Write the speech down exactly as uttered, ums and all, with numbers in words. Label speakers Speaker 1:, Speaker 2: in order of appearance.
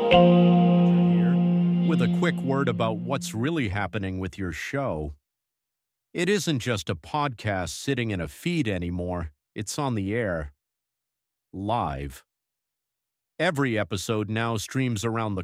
Speaker 1: Here with a quick word about what's really happening with your show. It isn't just a podcast sitting in a feed anymore, it's on the air, live. Every episode now streams around the